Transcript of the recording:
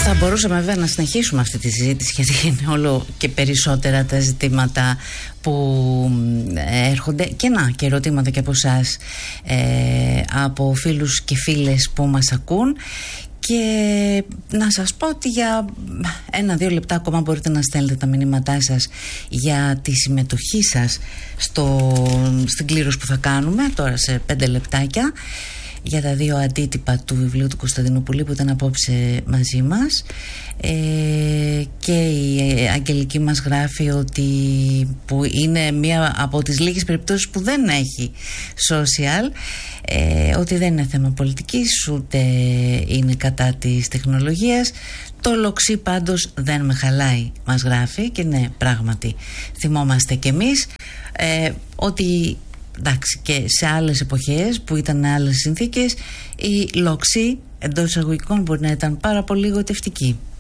Θα μπορούσαμε βέβαια να συνεχίσουμε αυτή τη συζήτηση, γιατί είναι όλο και περισσότερα τα ζητήματα που έρχονται και ερωτήματα και από εσάς, από φίλους και φίλες που μας ακούν. Και να σας πω ότι για 1-2 λεπτά ακόμα μπορείτε να στέλνετε τα μηνύματά σας για τη συμμετοχή σας στην κλήρωση που θα κάνουμε τώρα σε 5 λεπτάκια, για τα 2 αντίτυπα του βιβλίου του Κωνσταντινούπουλου που ήταν απόψε μαζί μας. Και η Αγγελική μας γράφει ότι που είναι μία από τις λίγες περιπτώσεις που δεν έχει social, ότι δεν είναι θέμα πολιτικής ούτε είναι κατά της τεχνολογίας. Το λοξί πάντως δεν με χαλάει, μας γράφει. Και ναι, πράγματι θυμόμαστε κι εμείς ότι εντάξει, και σε άλλες εποχές που ήταν άλλες συνθήκες η λοξή εντός εισαγωγικών μπορεί να ήταν πάρα πολύ γοητευτική.